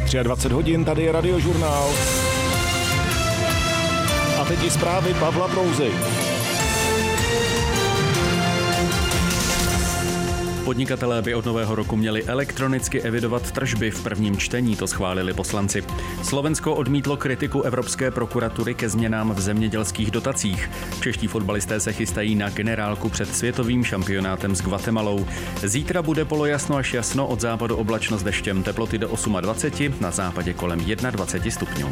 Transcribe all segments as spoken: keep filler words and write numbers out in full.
dvacet tři hodin, tady je Radiožurnál. A teď i zprávy Pavla Prouzy. Podnikatelé by od nového roku měli elektronicky evidovat tržby. V prvním čtení to schválili poslanci. Slovensko odmítlo kritiku Evropské prokuratury ke změnám v zemědělských dotacích. Čeští fotbalisté se chystají na generálku před světovým šampionátem s Guatemalou. Zítra bude polojasno až jasno, od západu oblačno s deštěm, teploty do dvacet osm, na západě kolem dvacet jedna stupňů.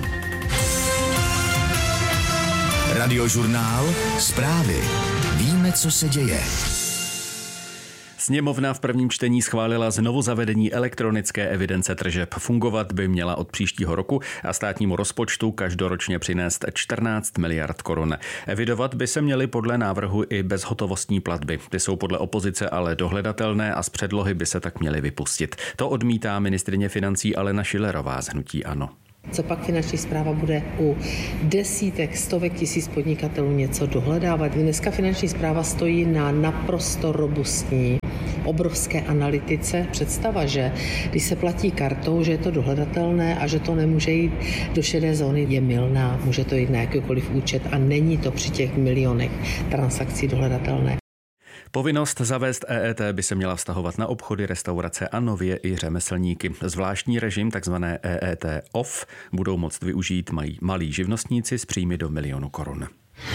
Radiožurnál, zprávy. Víme, co se děje. Sněmovna v prvním čtení schválila znovu zavedení elektronické evidence tržeb. Fungovat by měla od příštího roku a státnímu rozpočtu každoročně přinést čtrnáct miliard korun. Evidovat by se měly podle návrhu i bezhotovostní platby. Ty jsou podle opozice ale dohledatelné a z předlohy by se tak měly vypustit. To odmítá ministryně financí Alena Schillerová z hnutí ANO. Co pak finanční správa bude u desítek, stovek tisíc podnikatelů něco dohledávat? Dneska finanční správa stojí na naprosto robustní, obrovské analytice. Představa, že když se platí kartou, že je to dohledatelné a že to nemůže jít do šedé zóny, je mylná. Může to jít na jakýkoliv účet a není to při těch milionech transakcí dohledatelné. Povinnost zavést E E T by se měla vztahovat na obchody, restaurace a nově i řemeslníky. Zvláštní režim, takzvané E E T off, budou moct využít mají malí živnostníci s příjmy do milionu korun.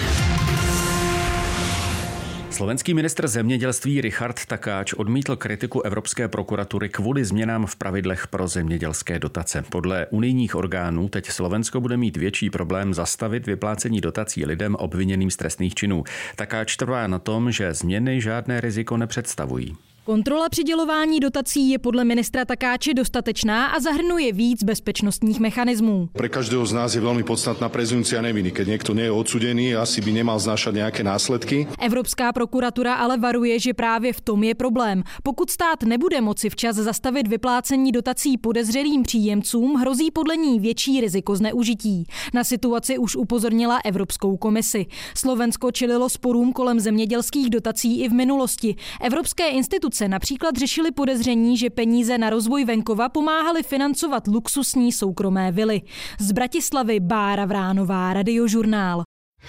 Slovenský ministr zemědělství Richard Takáč odmítl kritiku Evropské prokuratury kvůli změnám v pravidlech pro zemědělské dotace. Podle unijních orgánů teď Slovensko bude mít větší problém zastavit vyplácení dotací lidem obviněným z trestných činů. Takáč trvá na tom, že změny žádné riziko nepředstavují. Kontrola přidělování dotací je podle ministra Takáče dostatečná a zahrnuje víc bezpečnostních mechanismů. Pre každého z nás je veľmi podstatná prezumcia neviny. Keď niekto nie je odsúdený, asi by nemal znášať nejaké následky. Evropská prokuratura ale varuje, že právě v tom je problém. Pokud stát nebude moci včas zastavit vyplácení dotací podezřelým příjemcům, hrozí podle ní větší riziko zneužití. Na situaci už upozornila Evropskou komisi. Slovensko čelilo sporům kolem zemědělských dotací i v minulosti. Evropské instituce například řešili podezření, že peníze na rozvoj venkova pomáhaly financovat luxusní soukromé vily. Z Bratislavy Bára Vránová, Radiožurnál.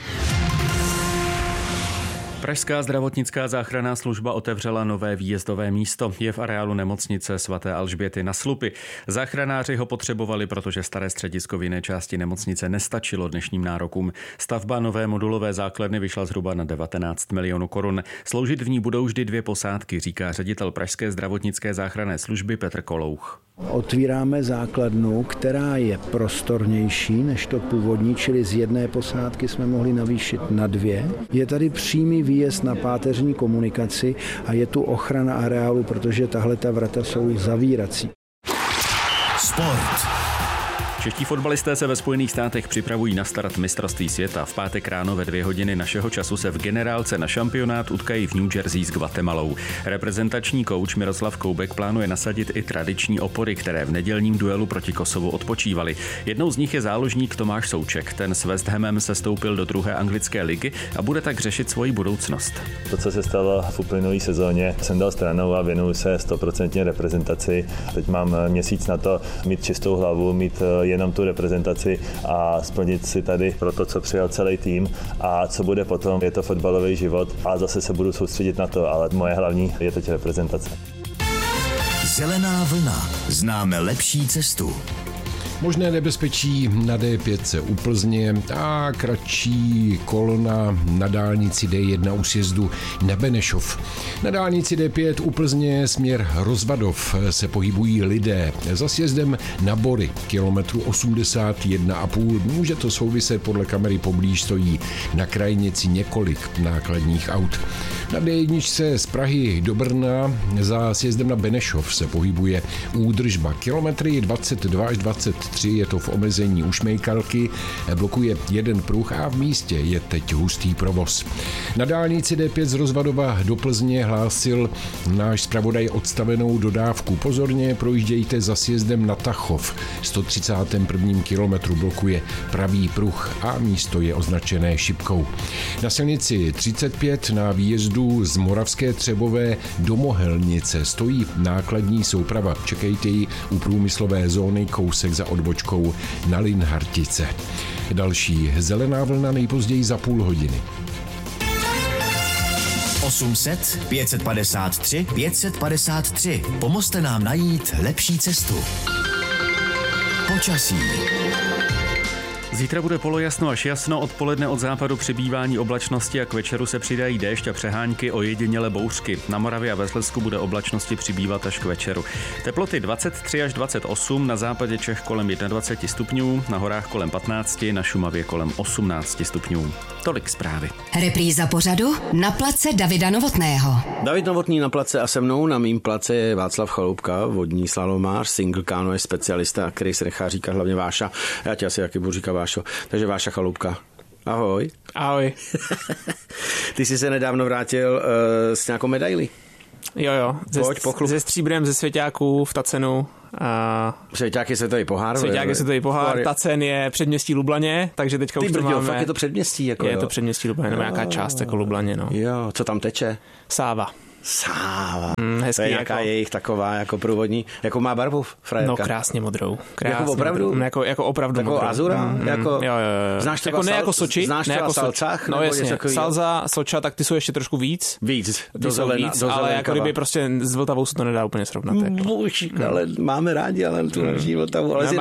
Pražská zdravotnická záchranná služba otevřela nové výjezdové místo. Je v areálu nemocnice svaté Alžběty na Slupi. Záchranáři ho potřebovali, protože staré středisko v jiné části nemocnice nestačilo dnešním nárokům. Stavba nové modulové základny vyšla zhruba na devatenáct milionů korun. Sloužit v ní budou vždy dvě posádky, říká ředitel Pražské zdravotnické záchranné služby Petr Kolouch. Otvíráme základnu, která je prostornější než to původní, čili z jedné posádky jsme mohli navýšit na dvě. Je tady přímý výjezd na páteřní komunikaci a je tu ochrana areálu, protože tahle ta vrata jsou zavírací. Sport. Čeští fotbalisté se ve Spojených státech připravují na start mistrovství světa. V pátek ráno ve dvě hodiny našeho času se v generálce na šampionát utkají v New Jersey s Guatemalou. Reprezentační kouč Miroslav Koubek plánuje nasadit i tradiční opory, které v nedělním duelu proti Kosovu odpočívaly. Jednou z nich je záložník Tomáš Souček. Ten s West Hamem se stoupil do druhé anglické ligy a bude tak řešit svoji budoucnost. To, co se stalo v uplynulé sezóně, jsem dal stranou a věnuju se stoprocentně reprezentaci. Teď mám měsíc na to mít čistou hlavu, mít jenom tu reprezentaci a splnit si tady pro to, co přijal celý tým a co bude potom, je to fotbalový život a zase se budu soustředit na to, ale moje hlavní je teď reprezentace. Zelená vlna. Známe lepší cestu. Možné nebezpečí na D pět u Plzně a kratší kolona na dálnici D jedna u sjezdu na Benešov. Na dálnici D pět u Plzně směr Rozvadov se pohybují lidé. Za sjezdem na Bory, kilometru osmdesát jedna a půl. Může to souviset, podle kamery poblíž stojí na krajnici několik nákladních aut. Na D jedna z Prahy do Brna za sjezdem na Benešov se pohybuje údržba. Kilometry dvacet dva až dvacet tři, je to v omezení u Šmejkalky, blokuje jeden pruh a v místě je teď hustý provoz. Na dálnici D pět z Rozvadova do Plzně hlásil náš zpravodaj odstavenou dodávku. Pozorně projíždějte za sjezdem na Tachov. sto třicátém prvním kilometru blokuje pravý pruh a místo je označené šipkou. Na silnici třicet pět na výjezdu z Moravské Třebové do Mohelnice stojí nákladní souprava. Čekejte ji u průmyslové zóny kousek za odbočkou na Linhartice. Další zelená vlna nejpozději za půl hodiny. osm set pět set padesát tři pět set padesát tři. Pomozte nám najít lepší cestu. Počasí. Zítra bude polojasno až jasno, odpoledne od západu přibývání oblačnosti a k večeru se přidají déšť a přehánky, ojediněle bouřky. Na Moravě a ve Slezsku bude oblačnosti přibývat až k večeru. Teploty dvacet tři až dvacet osm, na západě Čech kolem dvacet jedna stupňů, na horách kolem patnáct, na Šumavě kolem osmnáct stupňů. Tolik zprávy. Repríza pořadu na place Davida Novotného. David Novotný na place a se mnou na mým place je Václav Chaloupka, vodní slalomář, single canoe specialista, který se nechá říkat hlavně Váša. Já tě asi jaký budu říkat Vášo. Takže Váša Chaloupka. Ahoj. Ahoj. Ty jsi se nedávno vrátil uh, s nějakou medailí. Jo, jo. Ze, Pojď, ze stříbrem ze Svěťáků v Tacenu. A... Svěťák je světový pohár. Svěťák je světový pohár. Tacen je předměstí Lublaně, takže teďka Ty už to brďo, máme. Fakt je to předměstí. Jako, je jo. to předměstí Lublaně, nebo nějaká část jako Lublaně. No. Jo, co tam teče? Sáva. Sáva. Mm, hezký, to je jaká jako... je jich taková jako průvodní, jako má barvu frajerka. No krásně modrou. Krásně jako opravdu? Modrou. Jako, jako opravdu Takovou modrou. azura? Mm, jako, jo, jo, jo. Znáš jako ne sal, jako Soči. Znáš ne jako salcách? No jasně, Salza, Soča, tak ty jsou ještě trošku víc. Víc. Do zelena, víc, do ale jako kdyby prostě s Vltavou se to nedá úplně srovnat. Jako. Božík, no. Ale máme rádi, ale tu naší Vltavu. Ale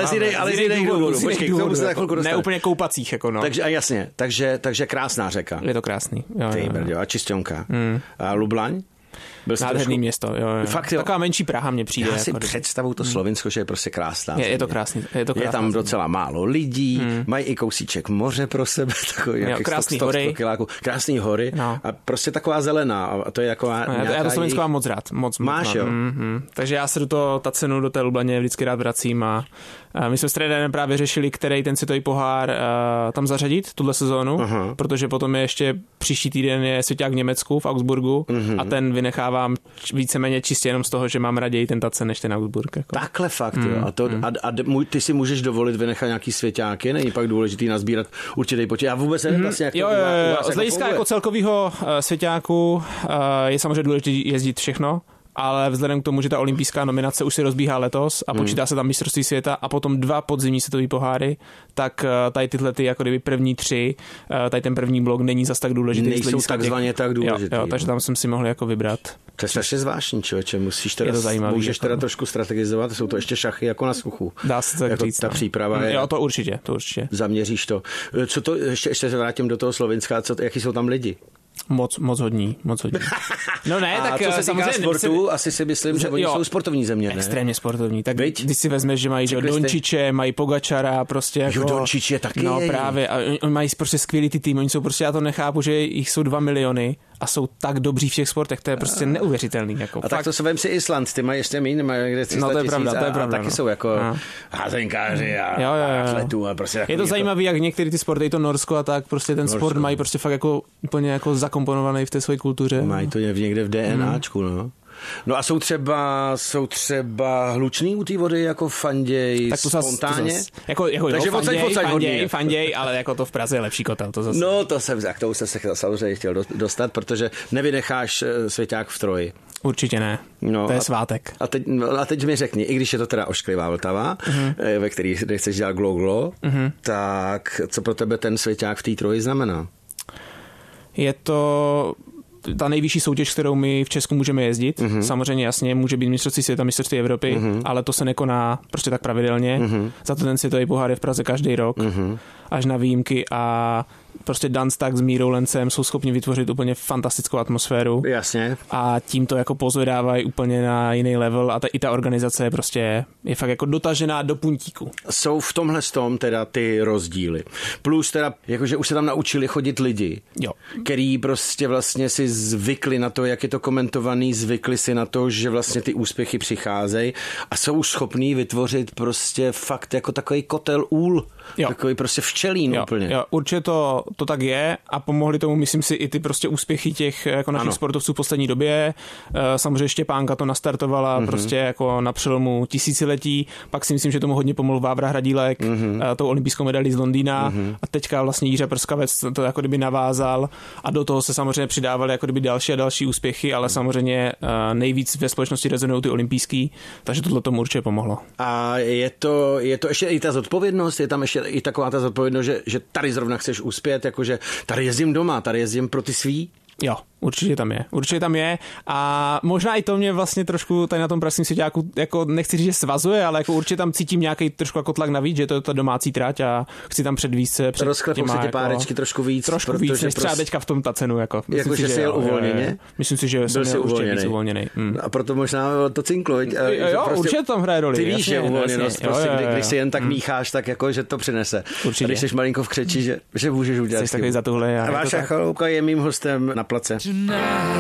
z jiných důvodů. Počkej, k tomu se za chvilku dostane. Ne úplně koupacích, jako no. Takže a jasně, takže, takže krásná řeka. Je to krásný. Ty brďo, a čisťonka. A Lublaň? Nádherný trošku... město, jo, jo. Fakt, jo. Taková menší Praha mě přijde. Já si jako představu to Slovinsko, že je prostě krásná. Je, je to krásný. Je, to krásná je tam země. Docela málo lidí, hmm. mají i kousíček moře pro sebe, takový jo, krásný sto, hory. Kiláků, krásný hory no. A prostě taková zelená. A to je jako no, já, to, já to Slovinsko jich... mám moc rád. Moc, Máš, moc, jo? Mm-hmm. Takže já se do toho Tacenu, do té Lublaně vždycky rád vracím a, a my jsme s trenérem právě řešili, který ten světový pohár uh, tam zařadit, tuhle sezónu, uh-huh. protože potom je ještě příští týden je Svěťák v Německu, v Augsburgu uh-huh. a ten vynechávám víceméně čistě jenom z toho, že mám raději ten Tacen než ten Augsburg. Jako. Takhle fakt, mm, jo. A, to, mm. a, a ty si můžeš dovolit vynechat nějaký Svěťáky, není pak důležitý nazbírat určitý počet. Já vůbec nevím mm. vlastně, jak to jo, jo, jo. Jako z hlediska jako celkovýho uh, Svěťáku uh, je samozřejmě důležité jezdit všechno, ale vzhledem k tomu, že ta olympijská nominace už se rozbíhá letos a počítá hmm. se tam mistrovství světa a potom dva podzimní světový poháry, tak tady tyhle ty jako kdyby první tři, tady ten první blok není zas tak důležitý. Nejsou takzvaně těch... tak důležitý. Jo, jo, takže tam jsem si mohl jako vybrat. To je strašně zvláštní, člověče, musíš teda, zajímavý, můžeš jako... teda trošku strategizovat, jsou to ještě šachy jako na suchu. Dá se tak jako říct. Ta no. příprava je... Jo, to určitě, to určitě. Zaměříš to. Co to, ještě, ještě se vrátím do toho Slovinska, co, jaký jsou tam lidi? Moc, moc hodní, moc hodní. No ne, a tak co se samozřejmě týká sportu, se... asi si myslím, že oni jo, jsou sportovní země, ne? Extrémně sportovní. Tak Byť? Když si vezmeš, že mají že Dončiče, mají Pogačara, prostě jako... Jo, Dončič je taky. No právě, a oni mají prostě skvělý ty tým, oni jsou prostě, já to nechápu, že jich jsou dva miliony a jsou tak dobří v všech sportech, to je prostě neuvěřitelný. Jako, a fakt. Tak to se vem si Island, ty mají ještě míň, mají kde tři sta no, to je pravda, to je pravda, a taky no. jsou jako no. házenkáři a, jo, jo, jo. a atletů a prostě je to jako... zajímavé, jak některé ty sporty, to Norsko a tak, prostě ten Norsko. Sport mají prostě fakt jako úplně jako zakomponovaný v té své kultuře. Mají to někde v DNAčku, hmm. no. No a jsou třeba, jsou třeba hlučný u té vody, jako fanděj, tak to spontánně? Zas, jako, jako Takže jo, fanděj, fanděj, fanděj, fanděj, ale jako to v Praze je lepší kotel. To zase. No to jsem, k tomu jsem se samozřejmě chtěl dostat, protože nevynecháš Svěťák v Troji. Určitě ne, no, to je a, svátek. A teď, no, a teď mi řekni, i když je to teda ošklivá Vltava, uh-huh. ve který nechceš dělat glo-glo, uh-huh. tak co pro tebe ten Svěťák v té Troji znamená? Je to... ta nejvyšší soutěž, kterou my v Česku můžeme jezdit. Uh-huh. Samozřejmě jasně, může být mistrovství světa, mistrovství Evropy, uh-huh. ale to se nekoná prostě tak pravidelně. Uh-huh. Za to ten světový pohár je v Praze každý rok, uh-huh. až na výjimky a prostě Dunstak s Mírou Lencem jsou schopni vytvořit úplně fantastickou atmosféru. Jasně. A tím to jako pozvedávají úplně na jiný level a ta, i ta organizace je prostě je fakt jako dotažená do puntíku. Jsou v tomhle tom teda ty rozdíly. Plus teda, jakože už se tam naučili chodit lidi, jo. který prostě vlastně si zvykli na to, jak je to komentovaný, zvykli si na to, že vlastně ty úspěchy přicházejí a jsou schopní vytvořit prostě fakt jako takový kotel úl. Jo. Takový prostě včelín jo, úplně. Jo, určitě to, to tak je a pomohli tomu, myslím si, i ty prostě úspěchy těch jako našich ano. sportovců v poslední době. Samozřejmě Štěpánka to nastartovala mm-hmm. prostě jako na přelomu tisíciletí, pak si myslím, že tomu hodně pomohl Vávra Hradílek, mm-hmm. tou olympijskou medailí z Londýna mm-hmm. a teďka vlastně Jiří Prskavec to jako kdyby navázal a do toho se samozřejmě přidávaly jako kdyby další a další úspěchy, ale samozřejmě nejvíc ve společnosti rezonují ty olympijský, takže tohle tomu určitě pomohlo. A je to, je to ještě i ta zodpovědnost, je tam ještě i taková ta zodpovědnost, že, že tady zrovna chceš uspět, jakože tady jezdím doma, tady jezdím pro ty svý? Jo, určitě tam je, určitě tam je a možná i to mě vlastně trošku tady na tom pražském svěťáku, jako nechci říct, že svazuje, ale jako určitě tam cítím nějaký trošku jako tlak navíc, že to je ta domácí trať a chci tam předvíst se před rozklepou se ty jako, párečky trošku víc. Trošku víc, než prostě třeba teďka v tom ta cenu. Jako, jako že jsi jel uvolněně? Myslím si, že jsem jel určitě víc uvolněný. Hmm. A proto možná to cinklo. Jo, jo prostě, určitě tam hraje roli. Ty víš, že uvolněnost, prostě, jo, jo, jo. Kdy, když si jen tak mícháš, tak jako, že to přinese. Určitě. A když jsi malinko v křeči, že, že můžeš udělat. Jsi takový za tohle. Váša Chaloupka je mým hostem na place.